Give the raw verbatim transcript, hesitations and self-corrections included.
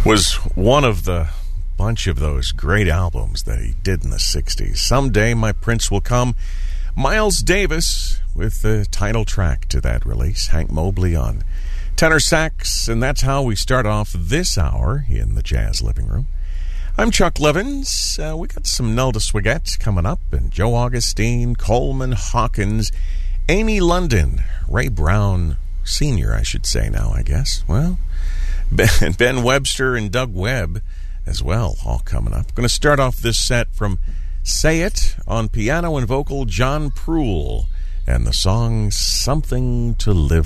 was one of the bunch of those great albums that he did in the sixties. Someday My Prince Will Come. Miles Davis with the title track to that release. Hank Mobley on tenor sax, and that's how we start off this hour in the Jazz Living Room. I'm Chuck Levins. Uh, we got some Nelda Swiggett coming up, and Joe Augustine, Coleman Hawkins, Amy London, Ray Brown Senior, I should say now, I guess. Well, Ben, Ben Webster and Doug Webb as well, all coming up. Going to start off this set from Say It on piano and vocal, John Proul, and the song Something to Live